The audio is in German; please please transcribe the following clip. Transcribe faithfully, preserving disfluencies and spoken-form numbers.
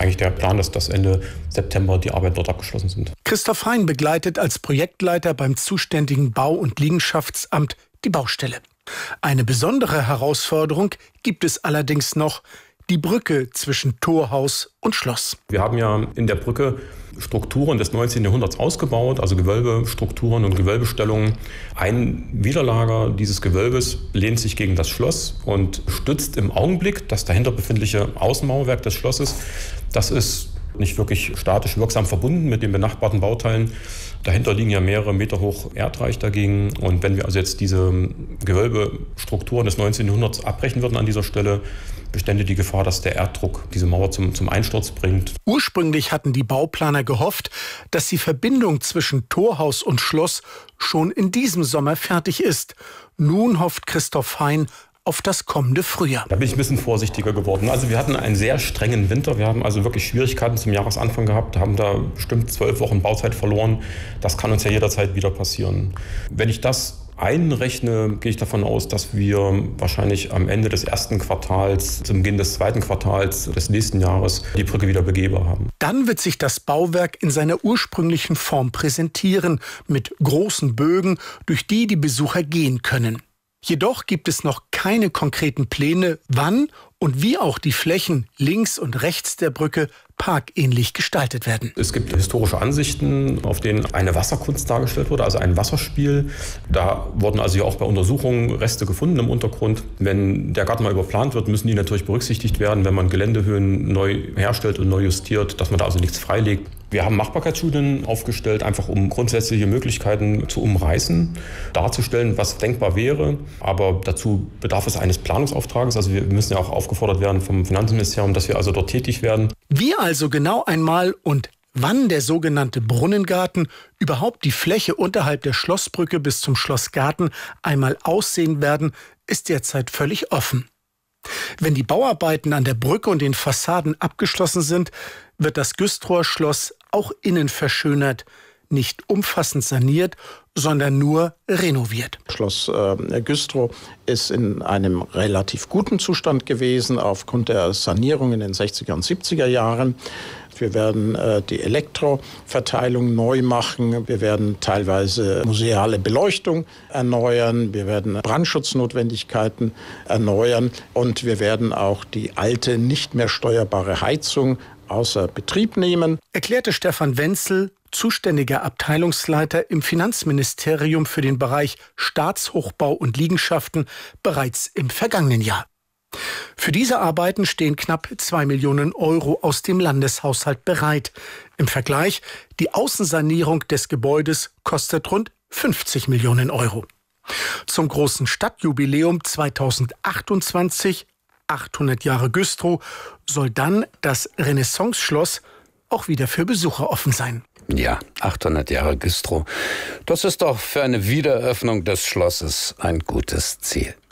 eigentlich der Plan, dass das Ende September die Arbeiten dort abgeschlossen sind. Christoph Hein begleitet als Projektleiter beim zuständigen Bau- und Liegenschaftsamt die Baustelle. Eine besondere Herausforderung gibt es allerdings noch: die Brücke zwischen Torhaus und Schloss. Wir haben ja in der Brücke Strukturen des neunzehnten Jahrhunderts ausgebaut, also Gewölbestrukturen und Gewölbestellungen. Ein Widerlager dieses Gewölbes lehnt sich gegen das Schloss und stützt im Augenblick das dahinter befindliche Außenmauerwerk des Schlosses. Das ist nicht wirklich statisch wirksam verbunden mit den benachbarten Bauteilen. Dahinter liegen ja mehrere Meter hoch Erdreich dagegen. Und wenn wir also jetzt diese Gewölbestrukturen des neunzehnten Jahrhunderts abbrechen würden an dieser Stelle, bestände die Gefahr, dass der Erddruck diese Mauer zum, zum Einsturz bringt. Ursprünglich hatten die Bauplaner gehofft, dass die Verbindung zwischen Torhaus und Schloss schon in diesem Sommer fertig ist. Nun hofft Christoph Hein auf das kommende Frühjahr. Da bin ich ein bisschen vorsichtiger geworden. Also wir hatten einen sehr strengen Winter. Wir haben also wirklich Schwierigkeiten zum Jahresanfang gehabt, haben da bestimmt zwölf Wochen Bauzeit verloren. Das kann uns ja jederzeit wieder passieren. Wenn ich das einrechne, gehe ich davon aus, dass wir wahrscheinlich am Ende des ersten Quartals, zum Beginn des zweiten Quartals des nächsten Jahres die Brücke wieder begehbar haben. Dann wird sich das Bauwerk in seiner ursprünglichen Form präsentieren, mit großen Bögen, durch die die Besucher gehen können. Jedoch gibt es noch keine konkreten Pläne, wann und wie auch die Flächen links und rechts der Brücke parkähnlich gestaltet werden. Es gibt historische Ansichten, auf denen eine Wasserkunst dargestellt wurde, also ein Wasserspiel. Da wurden also ja auch bei Untersuchungen Reste gefunden im Untergrund. Wenn der Garten mal überplant wird, müssen die natürlich berücksichtigt werden, wenn man Geländehöhen neu herstellt und neu justiert, dass man da also nichts freilegt. Wir haben Machbarkeitsstudien aufgestellt, einfach um grundsätzliche Möglichkeiten zu umreißen, darzustellen, was denkbar wäre. Aber dazu bedarf es eines Planungsauftrages. Also wir müssen ja auch aufgefordert werden vom Finanzministerium, dass wir also dort tätig werden. Wie also genau einmal und wann der sogenannte Brunnengarten, überhaupt die Fläche unterhalb der Schlossbrücke bis zum Schlossgarten einmal aussehen werden, ist derzeit völlig offen. Wenn die Bauarbeiten an der Brücke und den Fassaden abgeschlossen sind, wird das Güstrower Schloss auch innen verschönert, nicht umfassend saniert, sondern nur renoviert. Schloss äh, Güstrow ist in einem relativ guten Zustand gewesen aufgrund der Sanierung in den sechziger und siebziger Jahren. Wir werden äh, die Elektroverteilung neu machen. Wir werden teilweise museale Beleuchtung erneuern. Wir werden Brandschutznotwendigkeiten erneuern. Und wir werden auch die alte, nicht mehr steuerbare Heizung außer Betrieb nehmen, erklärte Stefan Wenzel, zuständiger Abteilungsleiter im Finanzministerium für den Bereich Staatshochbau und Liegenschaften, bereits im vergangenen Jahr. Für diese Arbeiten stehen knapp zwei Millionen Euro aus dem Landeshaushalt bereit. Im Vergleich, die Außensanierung des Gebäudes kostet rund fünfzig Millionen Euro. Zum großen Stadtjubiläum zweitausendachtundzwanzig, achthundert Jahre Güstrow, soll dann das Renaissance-Schloss auch wieder für Besucher offen sein. Ja, achthundert Jahre Güstrow. Das ist doch für eine Wiedereröffnung des Schlosses ein gutes Ziel.